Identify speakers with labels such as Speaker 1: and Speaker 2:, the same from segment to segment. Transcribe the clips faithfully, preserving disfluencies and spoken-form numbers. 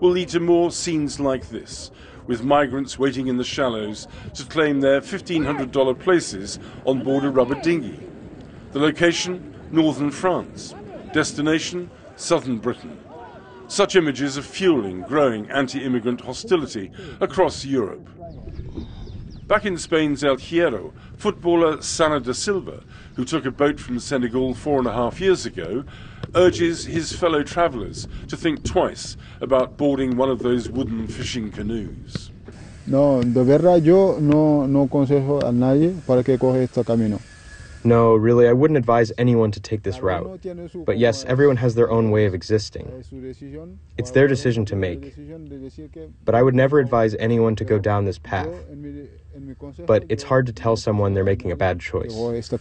Speaker 1: will lead to more scenes like this, with migrants waiting in the shallows to claim their fifteen hundred dollars places on board a rubber dinghy. The location, northern France. Destination, southern Britain. Such images are fueling growing anti-immigrant hostility across Europe. Back in Spain's El Hierro, footballer Sana da Silva, who took a boat from Senegal four and a half years ago, urges his fellow travellers to think twice about boarding one of those wooden fishing canoes.
Speaker 2: No, de verdad yo no, no aconsejo a nadie para que coge este camino.
Speaker 3: No, really, I wouldn't advise anyone to take this route. But yes, everyone has their own way of existing. It's their decision to make. But I would never advise anyone to go down this path. But it's hard to tell someone they're making a bad choice.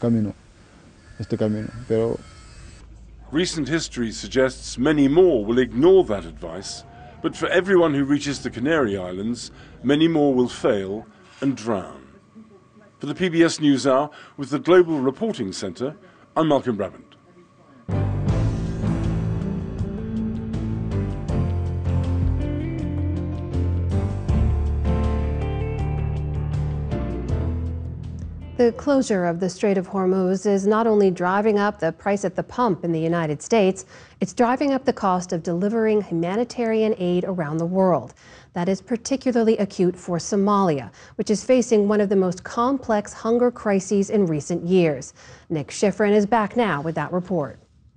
Speaker 1: Recent history suggests many more will ignore that advice, but for everyone who reaches the Canary Islands, many more will fail and drown. For the P B S NewsHour with the Global Reporting Centre, I'm Malcolm Brabant.
Speaker 4: The closure of the Strait of Hormuz is not only driving up the price at the pump in the United States, it's driving up the cost of delivering humanitarian aid around the world. That is particularly acute for Somalia, which is facing one of the most complex hunger crises in recent years. Nick Schifrin is back now with that report.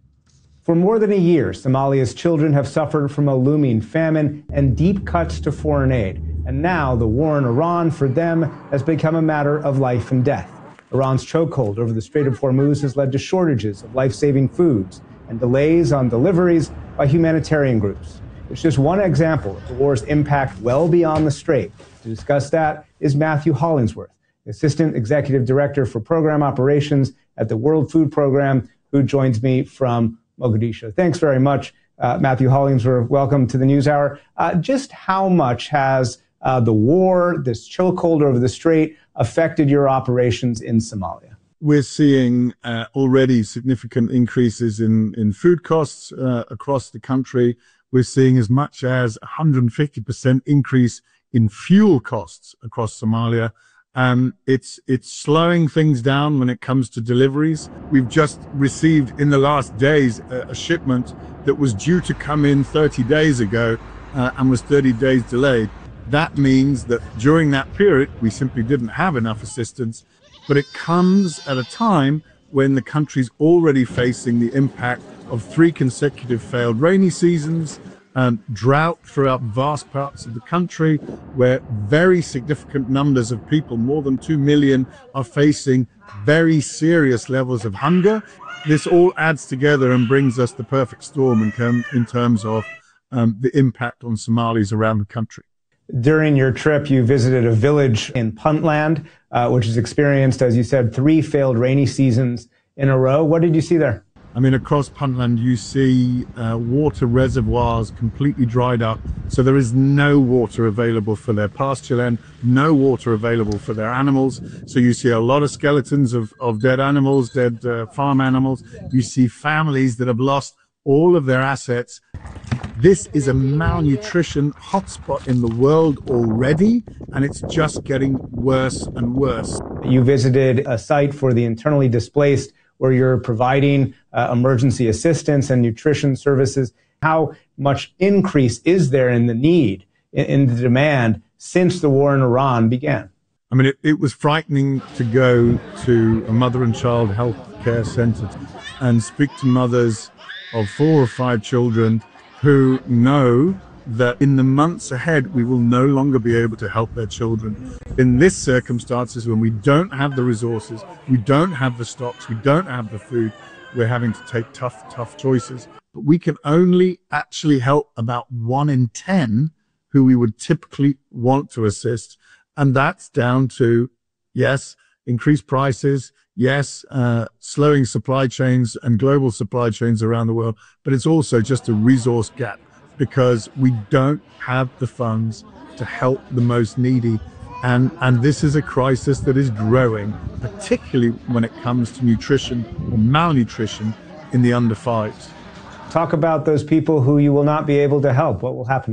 Speaker 5: For more than a year, Somalia's children have suffered from a looming famine and deep cuts to foreign aid. And now the war in Iran for them has become a matter of life and death. Iran's chokehold over the Strait of Hormuz has led to shortages of life-saving foods and delays on deliveries by humanitarian groups. It's just one example of the war's impact well beyond the strait. To discuss that is Matthew Hollingsworth, Assistant Executive Director for Program Operations at the World Food Program, who joins me from Mogadishu. Thanks very much, uh, Matthew Hollingsworth. Welcome to the NewsHour. Uh, just how much has uh, the war, this chokehold over the strait, affected your operations in Somalia?
Speaker 6: We're seeing uh, already significant increases in, in food costs uh, across the country. We're seeing as much as one hundred fifty percent increase in fuel costs across Somalia. Um, it's, it's slowing things down when it comes to deliveries. We've just received in the last days a, a shipment that was due to come in thirty days ago uh, and was thirty days delayed. That means that during that period, we simply didn't have enough assistance, but it comes at a time when the country's already facing the impact of three consecutive failed rainy seasons, um, drought throughout vast parts of the country, where very significant numbers of people, more than two million, are facing very serious levels of hunger. This all adds together and brings us the perfect storm in, term, in terms of um, the impact on Somalis around the country.
Speaker 5: During your trip, you visited a village in Puntland, uh, which has experienced, as you said, three failed rainy seasons in a row. What did you see there?
Speaker 6: I mean, across Puntland, you see uh, water reservoirs completely dried up. So there is no water available for their pasture land, no water available for their animals. So you see a lot of skeletons of, of dead animals, dead uh, farm animals. You see families that have lost all of their assets. This is a malnutrition hotspot in the world already, and it's just getting worse and worse.
Speaker 5: You visited a site for the internally displaced where you're providing uh, emergency assistance and nutrition services. How much increase is there in the need, in, in the demand, since the war in Iran began?
Speaker 6: I mean, it, it was frightening to go to a mother and child health care center and speak to mothers of four or five children who know that in the months ahead, we will no longer be able to help their children. In this circumstances, when we don't have the resources, we don't have the stocks, we don't have the food, we're having to take tough, tough choices. But we can only actually help about one in ten who we would typically want to assist. And that's down to, yes, increased prices, yes, uh, slowing supply chains and global supply chains around the world, but it's also just a resource gap because we don't have the funds to help the most needy. And, and this is a crisis that is growing, particularly when it comes to nutrition or malnutrition in the under fives.
Speaker 5: Talk about those people who you will not be able to help. What will happen?